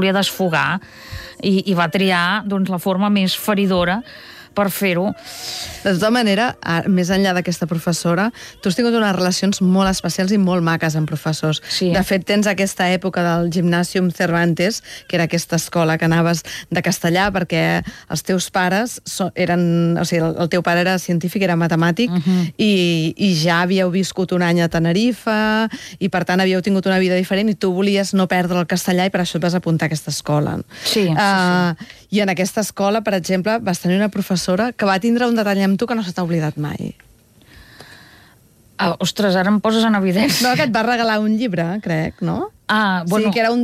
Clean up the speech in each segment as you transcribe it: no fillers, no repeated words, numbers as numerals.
volia desfogar i va triar doncs, la forma més feridora per fer-ho. De tota manera, més enllà d'aquesta professora, tu has tingut unes relacions molt especials i molt maques amb professors. Sí. De fet, tens aquesta època del Gimnàsium Cervantes, que era aquesta escola que anaves de castellà, perquè els teus pares eren... O sigui, el teu pare era científic, era matemàtic, i ja havíeu viscut un any a Tenerife, i per tant havíeu tingut una vida diferent, i tu volies no perdre el castellà, i per això et vas apuntar a aquesta escola. Sí. I en aquesta escola, per exemple, vas tenir una professora que va tindre un detall amb tu que no se t'ha oblidat mai. Ostres, ara em poses en evidència. No, que et va regalar un llibre, crec, no? Bueno... Sí, que era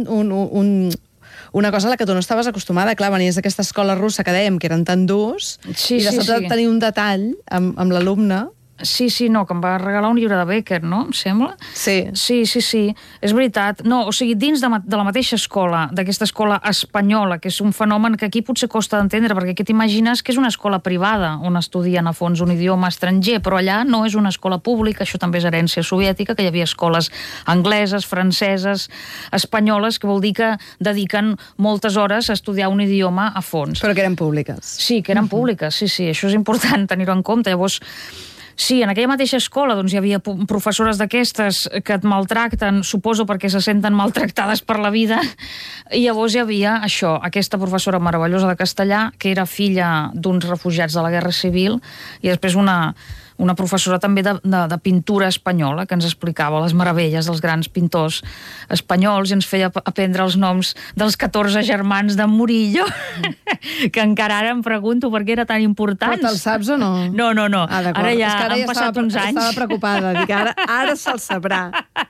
una cosa a la que tu no estaves acostumada. Clar, venies d'aquesta escola russa que dèiem que eren tan durs, i de sobte tenir un detall amb l'alumne... Sí, no, que em va regalar un llibre de Becker, no? Em sembla? Sí. Sí, és veritat. No, o sigui, dins de la mateixa escola, d'aquesta escola espanyola, que és un fenomen que aquí potser costa d'entendre, perquè aquí t'imagines que és una escola privada on estudien a fons un idioma estranger, però allà no és una escola pública, això també és herència soviètica, que hi havia escoles angleses, franceses, espanyoles, que vol dir que dediquen moltes hores a estudiar un idioma a fons. Però que eren públiques. Sí, que eren públiques, sí, això és important tenir-ho en compte. Llavors, sí, en aquella mateixa escola doncs, hi havia professores d'aquestes que et maltracten, suposo perquè se senten maltractades per la vida, i llavors hi havia això, aquesta professora meravellosa de castellà, que era filla d'uns refugiats de la Guerra Civil, i després una professora també de pintura espanyola, que ens explicava les meravelles dels grans pintors espanyols i ens feia aprendre els noms dels 14 germans de Murillo, que encara ara em pregunto per què era tan important. Però te'l saps o no? No. Ara ja han passat uns anys. Estava preocupada, dic, ara se'l sabrà.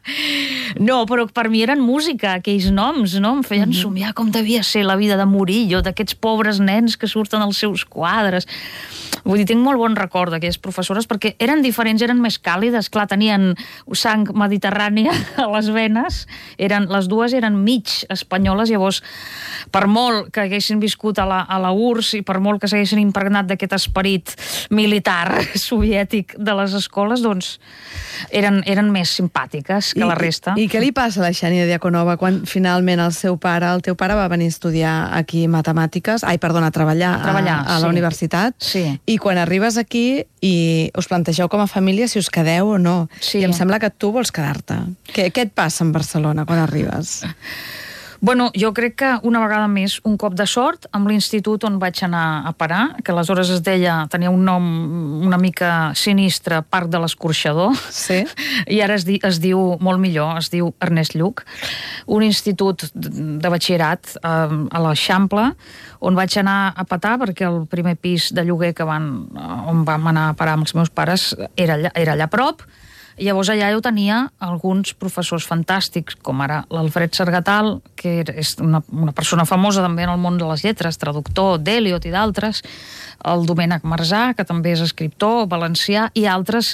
No, però per mi eren música, aquells noms, no? Em feien somiar com devia ser la vida de Murillo, d'aquests pobres nens que surten als seus quadres. Vull dir, tinc molt bon record d'aquelles professores, perquè eren diferents, eren més càlides, clar, tenien sang mediterrània a les venes, les dues eren mig espanyoles, llavors, per molt que haguessin viscut a la URSS i per molt que s'haguessin impregnat d'aquest esperit militar soviètic de les escoles, doncs eren més simpàtiques que la resta. I què li passa a la Xènia Diakonova quan finalment el teu pare va venir a estudiar aquí matemàtiques, a treballar a la universitat, i quan arribes aquí i us plantegeu com a família si us quedeu o no, i em sembla que tu vols quedar-te. Què et passa en Barcelona quan arribes? Bueno, jo crec que una vegada més un cop de sort amb l'institut on vaig anar a parar, que aleshores tenia un nom una mica sinistre, Parc de l'Escorxador, i ara es diu molt millor, es diu Ernest Lluch, un institut de batxillerat a l'Eixample, on vaig anar a petar perquè el primer pis de lloguer on vam anar a parar amb els meus pares era allà a prop. I llavors allà jo tenia alguns professors fantàstics, com ara l'Alfred Sargatal, que és una persona famosa també en el món de les lletres, traductor d'Eliot i d'altres, el Domènec Marzà, que també és escriptor valencià, i altres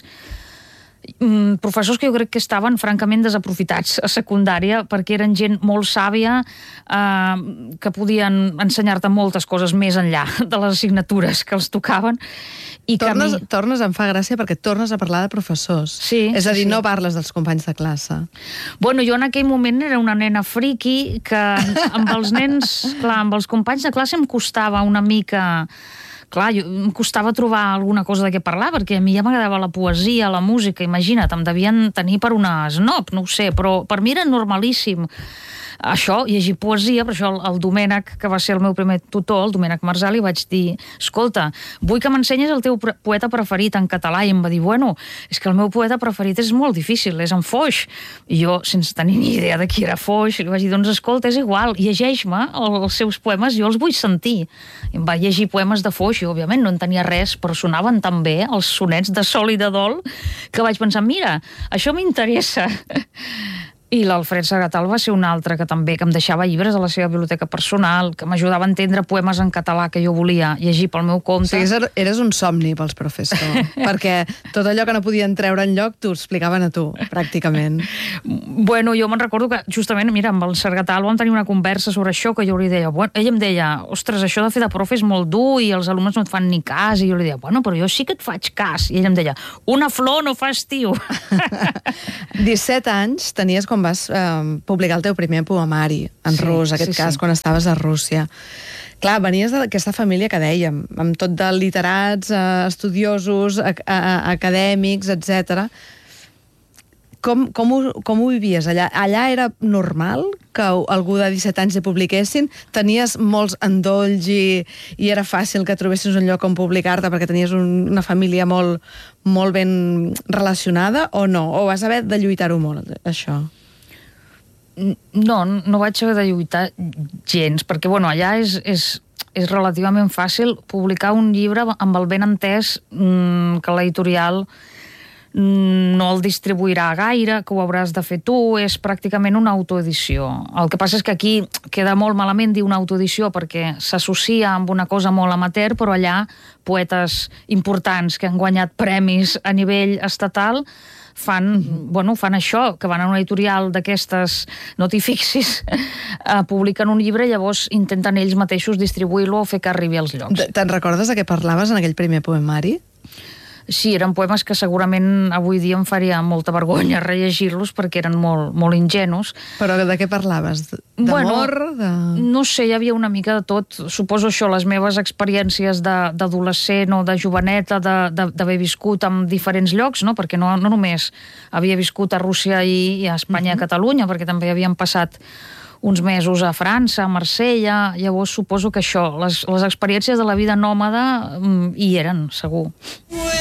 professors que jo crec que estaven francament desaprofitats a secundària perquè eren gent molt sàvia, que podien ensenyar-te moltes coses més enllà de les assignatures que els tocaven. Tornes, em fa gràcia, perquè tornes a parlar de professors. És a dir, no parles dels companys de classe. Bueno, jo en aquell moment era una nena friqui que amb els nens, clar, amb els companys de classe em costava una mica... Clar, em costava trobar alguna cosa de què parlar, perquè a mi ja m'agradava la poesia, la música, imagina't, em devien tenir per una snob, no ho sé, però per mi era normalíssim això, llegir poesia. Per això el Domènec, que va ser el meu primer tutor, el Domènec Marzà, li vaig dir, escolta, vull que m'ensenyes el teu poeta preferit en català, i em va dir, bueno, és que el meu poeta preferit és molt difícil, és en Foix. I jo, sense tenir ni idea de qui era Foix, li vaig dir, doncs escolta, és igual, llegeix-me els seus poemes, jo els vull sentir. I em va llegir poemes de Foix, i òbviament no en tenia res, però sonaven tan bé els sonets de Sol i de Dol, que vaig pensar, mira, això m'interessa. I l'Alfred Sargatal va ser un altre que també em deixava llibres a la seva biblioteca personal, que m'ajudava a entendre poemes en català que jo volia llegir pel meu compte. O sigui, eres un somni pels professors, perquè tot allò que no podien treure enlloc t'ho explicaven a tu, pràcticament. Bueno, jo me'n recordo que justament, mira, amb el Sargatal vam tenir una conversa sobre això, que jo li deia, ell em deia, ostres, això de fer de profe és molt dur i els alumnes no et fan ni cas, i jo li deia, bueno, però jo sí que et faig cas. I ell em deia, una flor no fa estiu. 17 anys tenies quan quan vas publicar el teu primer poemari en rus, en aquest cas, quan estaves a Rússia. Clar, venies d'aquesta família que dèiem, amb tot de literats, estudiosos, acadèmics, etc. Com ho vivies allà? Allà era normal que algú de 17 anys hi publiquessin? Tenies molts endolls i era fàcil que trobessis un lloc on publicar-te perquè tenies una família molt ben relacionada o no? O vas haver de lluitar-ho molt, això? No vaig haver de lluitar gens, perquè allà és relativament fàcil publicar un llibre amb el benentès que l'editorial no el distribuirà gaire, que ho hauràs de fer tu, és pràcticament una autoedició. El que passa és que aquí queda molt malament dir una autoedició perquè s'associa amb una cosa molt amateur, però allà poetes importants que han guanyat premis a nivell estatal fan això, que van a una editorial d'aquestes, no t'hi fixis, publiquen un llibre i llavors intenten ells mateixos distribuir-lo o fer que arribi als llocs. Te'n recordes de què parlaves en aquell primer poemari? Sí, eren poemes que segurament avui dia em faria molta vergonya rellegir-los perquè eren molt ingenus. Però de què parlaves? D'amor? No sé, hi havia una mica de tot. Suposo això, les meves experiències d'adolescent o de joveneta, d'haver viscut en diferents llocs, no? Perquè no només havia viscut a Rússia i a Espanya i a Catalunya, perquè també havien passat uns mesos a França, a Marsella. Llavors suposo que això, les experiències de la vida nòmada hi eren, segur.